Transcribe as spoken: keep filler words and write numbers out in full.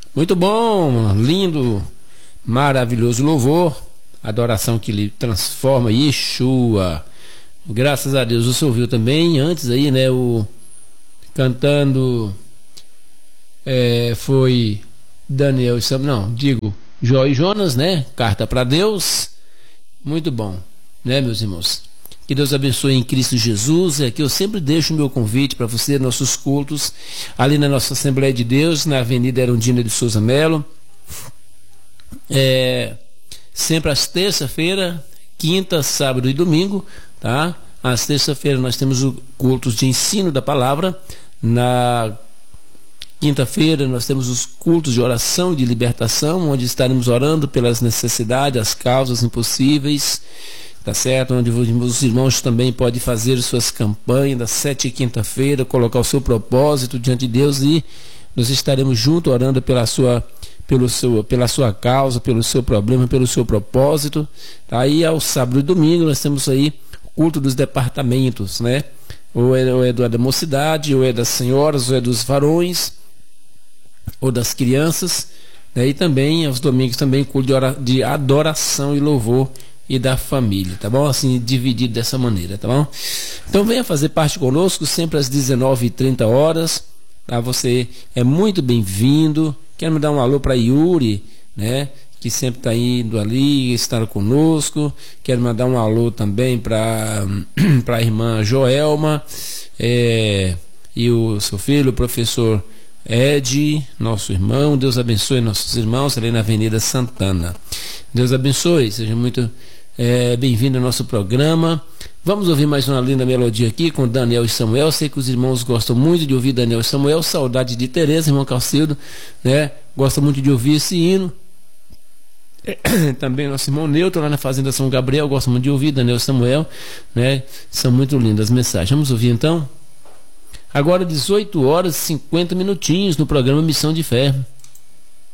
Muito bom, lindo, maravilhoso louvor, adoração que lhe transforma, Yeshua. Graças a Deus. Você ouviu também antes aí, né, o cantando é, foi Daniel e Sam, não, digo Jó e Jonas, né? Carta para Deus. Muito bom, né, meus irmãos? Que Deus abençoe em Cristo Jesus. Aqui eu sempre deixo o meu convite para você, nossos cultos, ali na nossa Assembleia de Deus, na Avenida Erundina de Souza Melo. É, sempre às terça-feira, quinta, sábado e domingo, tá? Às terça-feira nós temos o cultos de ensino da palavra. Na quinta-feira nós temos os cultos de oração e de libertação, onde estaremos orando pelas necessidades, as causas impossíveis, tá certo? Onde os irmãos também podem fazer suas campanhas da sete e quinta-feira, colocar o seu propósito diante de Deus, e nós estaremos juntos orando pela sua, pelo seu, pela sua causa, pelo seu problema, pelo seu propósito. Aí ao sábado e domingo nós temos aí o culto dos departamentos, né? Ou é, ou é da mocidade, ou é das senhoras, ou é dos varões, ou das crianças, né? E também aos domingos também culto de, ora, de adoração e louvor e da família, tá bom? Assim, dividido dessa maneira, tá bom? Então venha fazer parte conosco sempre às dezenove e trinta horas, tá? Você é muito bem-vindo. Quero mandar um alô para Yuri, né? Que sempre está indo ali, estar conosco. Quero mandar um alô também para para a irmã Joelma, é, e o seu filho, o professor Ed, nosso irmão. Deus abençoe nossos irmãos ali na Avenida Santana. Deus abençoe, seja muito é, bem-vindo ao nosso programa. Vamos ouvir mais uma linda melodia aqui com Daniel e Samuel. Sei que os irmãos gostam muito de ouvir Daniel e Samuel. Saudade de Tereza, irmão Calcildo, né? Gosta muito de ouvir esse hino. Também nosso irmão Newton lá na Fazenda São Gabriel gosta muito de ouvir Daniel e Samuel, né? São muito lindas as mensagens. Vamos ouvir então? Agora dezoito horas e cinquenta minutinhos no programa Missão de Fé.